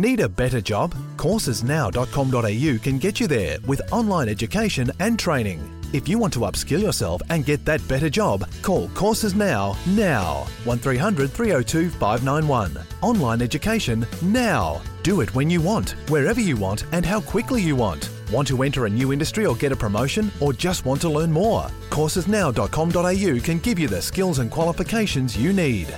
Need a better job? Coursesnow.com.au can get you there with online education and training. If you want to upskill yourself and get that better job, call Courses Now. 1300 302 591. Online education now. Do it when you want, wherever you want and how quickly you want. Want to enter a new industry or get a promotion, or just want to learn more? Coursesnow.com.au can give you the skills and qualifications you need.